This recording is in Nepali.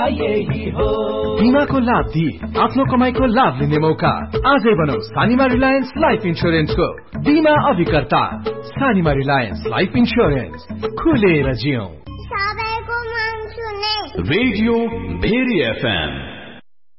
बीमाको लाभ दिई आफ्नो कमाईको लाभ लिने मौका आजै बनौ सानिमा रिलायन्स लाइफ इन्स्योरेन्सको बीमा अभिकर्ता। सानिमा रिलायन्स लाइफ इन्स्योरेन्स, खुलेर जियौं। Radio very FM